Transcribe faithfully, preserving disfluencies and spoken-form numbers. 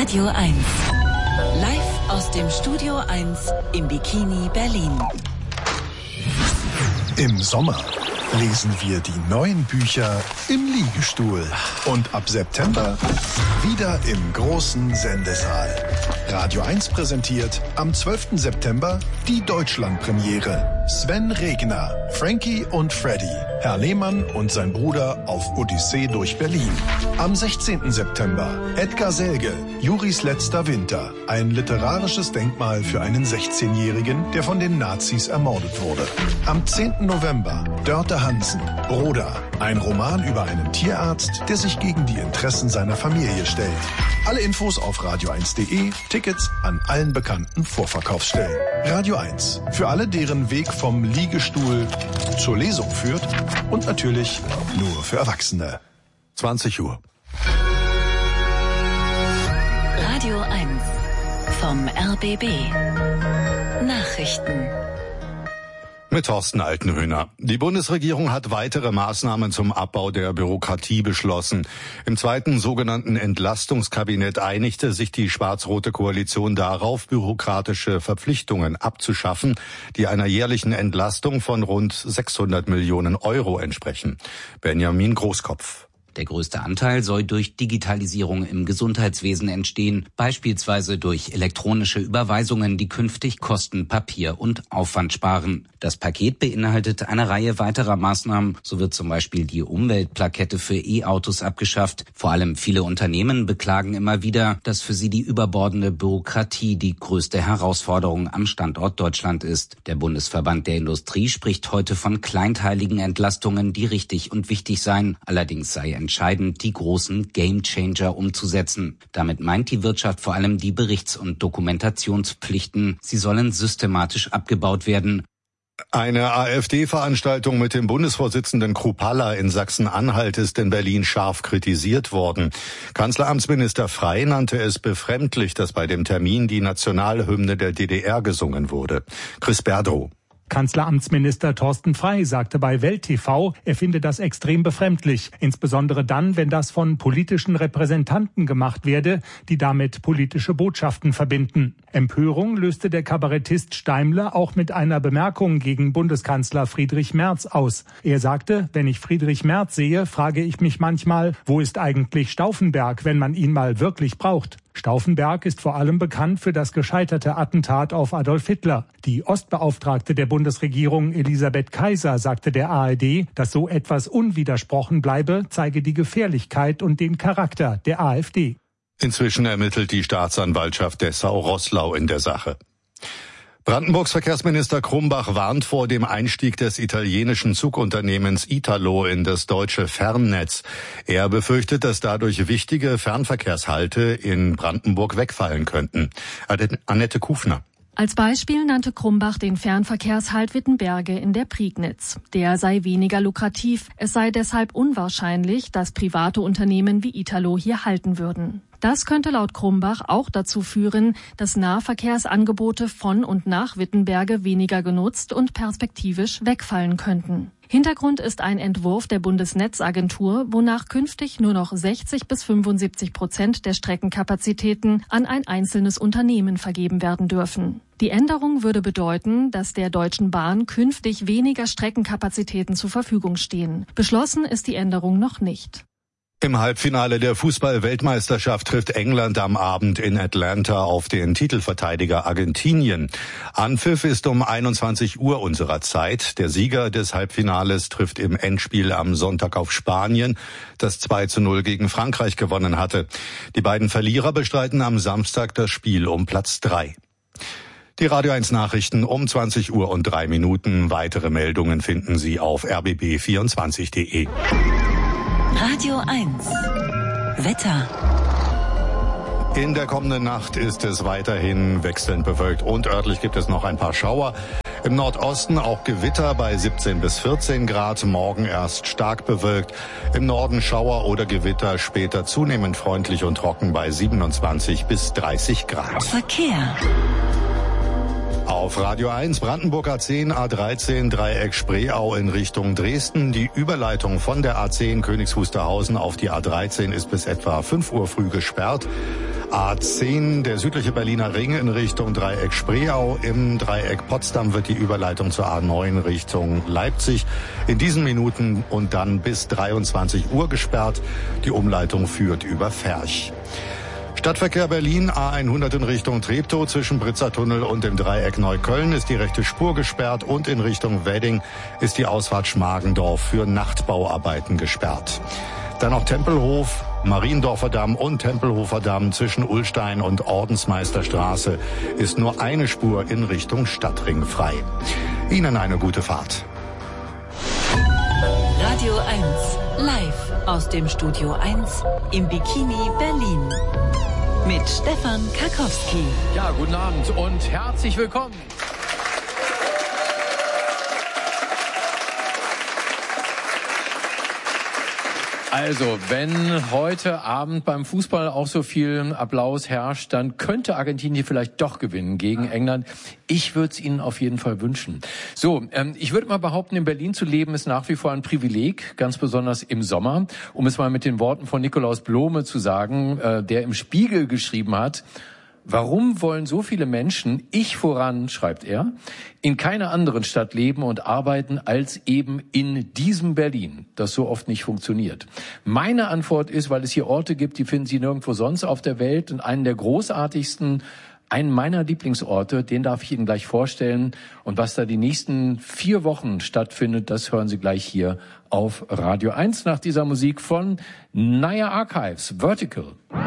Radio eins. Live aus dem Studio eins im Bikini Berlin. Im Sommer lesen wir die neuen Bücher im Liegestuhl. Und ab September wieder im großen Sendesaal. Radio eins präsentiert am zwölften September die Deutschlandpremiere. Sven Regner, Frankie und Freddy, Herr Lehmann und sein Bruder auf Odyssee durch Berlin. Am sechzehnten September Edgar Selge, Juris letzter Winter. Ein literarisches Denkmal für einen sechzehnjährigen, der von den Nazis ermordet wurde. Am zehnten November Dörte Hansen, Broda. Ein Roman über einen Tierarzt, der sich gegen die Interessen seiner Familie stellt. Alle Infos auf radio eins punkt de, Tickets an allen bekannten Vorverkaufsstellen. Radio eins, für alle, deren Weg vom Liegestuhl zur Lesung führt und natürlich nur für Erwachsene. zwanzig Uhr. Radio eins vom R B B. Nachrichten. Mit Thorsten Altenhöhner. Die Bundesregierung hat weitere Maßnahmen zum Abbau der Bürokratie beschlossen. Im zweiten sogenannten Entlastungskabinett einigte sich die schwarz-rote Koalition darauf, bürokratische Verpflichtungen abzuschaffen, die einer jährlichen Entlastung von rund sechshundert Millionen Euro entsprechen. Benjamin Großkopf. Der größte Anteil soll durch Digitalisierung im Gesundheitswesen entstehen, beispielsweise durch elektronische Überweisungen, die künftig Kosten, Papier und Aufwand sparen. Das Paket beinhaltet eine Reihe weiterer Maßnahmen. So wird zum Beispiel die Umweltplakette für E-Autos abgeschafft. Vor allem viele Unternehmen beklagen immer wieder, dass für sie die überbordende Bürokratie die größte Herausforderung am Standort Deutschland ist. Der Bundesverband der Industrie spricht heute von kleinteiligen Entlastungen, die richtig und wichtig seien. Allerdings sei entscheidend, die großen Gamechanger umzusetzen. Damit meint die Wirtschaft vor allem die Berichts- und Dokumentationspflichten. Sie sollen systematisch abgebaut werden. Eine AfD-Veranstaltung mit dem Bundesvorsitzenden Kruppalla in Sachsen-Anhalt ist in Berlin scharf kritisiert worden. Kanzleramtsminister Frey nannte es befremdlich, dass bei dem Termin die Nationalhymne der D D R gesungen wurde. Chris Berdrow. Kanzleramtsminister Thorsten Frey sagte bei Welt T V, er finde das extrem befremdlich, insbesondere dann, wenn das von politischen Repräsentanten gemacht werde, die damit politische Botschaften verbinden. Empörung löste der Kabarettist Steimle auch mit einer Bemerkung gegen Bundeskanzler Friedrich Merz aus. Er sagte, wenn ich Friedrich Merz sehe, frage ich mich manchmal, wo ist eigentlich Stauffenberg, wenn man ihn mal wirklich braucht? Stauffenberg ist vor allem bekannt für das gescheiterte Attentat auf Adolf Hitler. Die Ostbeauftragte der Bundesregierung Elisabeth Kaiser sagte der A R D, dass so etwas unwidersprochen bleibe, zeige die Gefährlichkeit und den Charakter der AfD. Inzwischen ermittelt die Staatsanwaltschaft Dessau-Roßlau in der Sache. Brandenburgs Verkehrsminister Krumbach warnt vor dem Einstieg des italienischen Zugunternehmens Italo in das deutsche Fernnetz. Er befürchtet, dass dadurch wichtige Fernverkehrshalte in Brandenburg wegfallen könnten. Annette Kufner. Als Beispiel nannte Krumbach den Fernverkehrshalt Wittenberge in der Prignitz. Der sei weniger lukrativ. Es sei deshalb unwahrscheinlich, dass private Unternehmen wie Italo hier halten würden. Das könnte laut Krumbach auch dazu führen, dass Nahverkehrsangebote von und nach Wittenberge weniger genutzt und perspektivisch wegfallen könnten. Hintergrund ist ein Entwurf der Bundesnetzagentur, wonach künftig nur noch sechzig bis fünfundsiebzig Prozent der Streckenkapazitäten an ein einzelnes Unternehmen vergeben werden dürfen. Die Änderung würde bedeuten, dass der Deutschen Bahn künftig weniger Streckenkapazitäten zur Verfügung stehen. Beschlossen ist die Änderung noch nicht. Im Halbfinale der Fußball-Weltmeisterschaft trifft England am Abend in Atlanta auf den Titelverteidiger Argentinien. Anpfiff ist um einundzwanzig Uhr unserer Zeit. Der Sieger des Halbfinales trifft im Endspiel am Sonntag auf Spanien, das zwei zu null gegen Frankreich gewonnen hatte. Die beiden Verlierer bestreiten am Samstag das Spiel um Platz drei. Die Radio eins Nachrichten um zwanzig Uhr und drei Minuten. Weitere Meldungen finden Sie auf r b b vierundzwanzig punkt de. Radio eins. Wetter. In der kommenden Nacht ist es weiterhin wechselnd bewölkt und örtlich gibt es noch ein paar Schauer. Im Nordosten auch Gewitter bei siebzehn bis vierzehn Grad, morgen erst stark bewölkt. Im Norden Schauer oder Gewitter, später zunehmend freundlich und trocken bei siebenundzwanzig bis dreißig Grad. Verkehr. Auf Radio eins, Brandenburg A zehn, A dreizehn, Dreieck Spreeau in Richtung Dresden. Die Überleitung von der A zehn Königs Wusterhausen auf die A dreizehn ist bis etwa fünf Uhr früh gesperrt. A zehn, der südliche Berliner Ring in Richtung Dreieck Spreeau. Im Dreieck Potsdam wird die Überleitung zur A neun Richtung Leipzig in diesen Minuten und dann bis dreiundzwanzig Uhr gesperrt. Die Umleitung führt über Ferch. Stadtverkehr Berlin, A hundert in Richtung Treptow zwischen Britzertunnel und dem Dreieck Neukölln ist die rechte Spur gesperrt und in Richtung Wedding ist die Ausfahrt Schmargendorf für Nachtbauarbeiten gesperrt. Dann noch Tempelhof, Mariendorfer Damm und Tempelhofer Damm zwischen Ullstein und Ordensmeisterstraße ist nur eine Spur in Richtung Stadtring frei. Ihnen eine gute Fahrt. Radio eins, live aus dem Studio eins im Bikini Berlin. Mit Stefan Karkowski. Ja, guten Abend und herzlich willkommen. Also, wenn heute Abend beim Fußball auch so viel Applaus herrscht, dann könnte Argentinien vielleicht doch gewinnen gegen England. Ich würde es Ihnen auf jeden Fall wünschen. So, ähm, ich würde mal behaupten, in Berlin zu leben ist nach wie vor ein Privileg, ganz besonders im Sommer. Um es mal mit den Worten von Nikolaus Blome zu sagen, äh, der im Spiegel geschrieben hat: Warum wollen so viele Menschen, ich voran, schreibt er, in keiner anderen Stadt leben und arbeiten als eben in diesem Berlin, das so oft nicht funktioniert? Meine Antwort ist, weil es hier Orte gibt, die finden Sie nirgendwo sonst auf der Welt, und einen der großartigsten, einen meiner Lieblingsorte, den darf ich Ihnen gleich vorstellen. Und was da die nächsten vier Wochen stattfindet, das hören Sie gleich hier auf Radio eins nach dieser Musik von Naya Archives, Vertical.